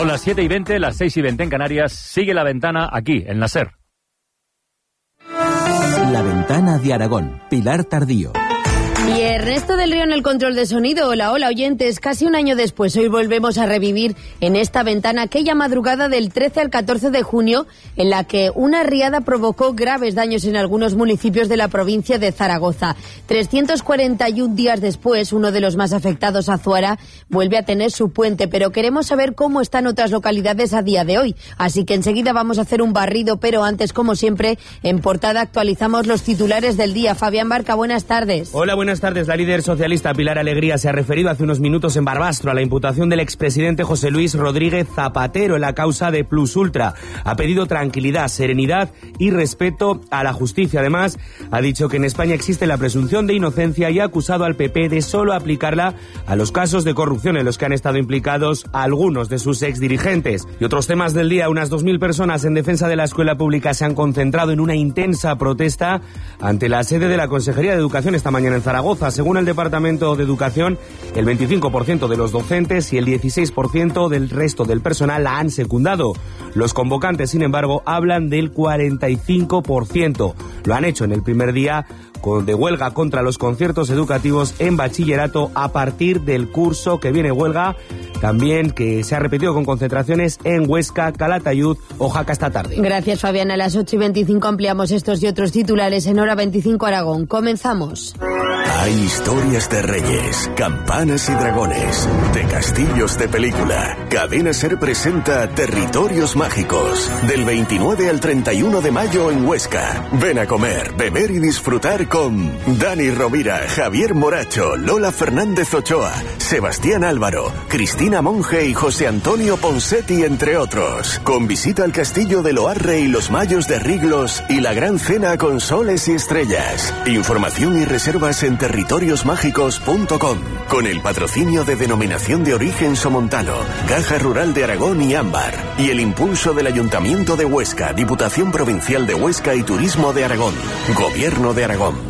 las 7:20, las 6:20 en Canarias. Sigue La Ventana aquí, en la SER. La Ventana de Aragón, Pilar Tardío. Y Ernesto del Río en el control de sonido. Hola, hola oyentes. Casi un año después, hoy volvemos a revivir en esta ventana aquella madrugada del 13 al 14 de junio en la que una riada provocó graves daños en algunos municipios de la provincia de Zaragoza. 341 días después, uno de los más afectados, Azuara, vuelve a tener su puente, pero queremos saber cómo están otras localidades a día de hoy. Así que enseguida vamos a hacer un barrido, pero antes, como siempre, en portada actualizamos los titulares del día. Fabián Barca, buenas tardes. Hola, buenas tardes. La líder socialista Pilar Alegría se ha referido hace unos minutos en Barbastro a la imputación del expresidente José Luis Rodríguez Zapatero en la causa de Plus Ultra. Ha pedido tranquilidad, serenidad y respeto a la justicia. Además, ha dicho que en España existe la presunción de inocencia y ha acusado al PP de solo aplicarla a los casos de corrupción en los que han estado implicados algunos de sus exdirigentes. Y otros temas del día: unas 2.000 personas en defensa de la escuela pública se han concentrado en una intensa protesta ante la sede de la Consejería de Educación esta mañana en Zaragoza. Según el Departamento de Educación, el 25% de los docentes y el 16% del resto del personal la han secundado. Los convocantes, sin embargo, hablan del 45%. Lo han hecho en el primer día de huelga contra los conciertos educativos en bachillerato a partir del curso que viene. Huelga también que se ha repetido con concentraciones en Huesca, Calatayud o Jaca esta tarde. Gracias, Fabián. A las 8:25 ampliamos estos y otros titulares en Hora 25 Aragón. Comenzamos. Hay historias de reyes, campanas y dragones, de castillos de película. Cadena SER presenta Territorios Mágicos, del 29 al 31 de mayo en Huesca. Ven a comer, beber y disfrutar con Dani Rovira, Javier Moracho, Lola Fernández Ochoa, Sebastián Álvaro, Cristina Monge y José Antonio Ponsetti, entre otros. Con visita al castillo de Loarre y los Mayos de Riglos y la gran cena con soles y estrellas. Información y reservas en territoriosmágicos.com, con el patrocinio de Denominación de Origen Somontano, Caja Rural de Aragón y Ámbar, y el impulso del Ayuntamiento de Huesca, Diputación Provincial de Huesca y Turismo de Aragón, Gobierno de Aragón.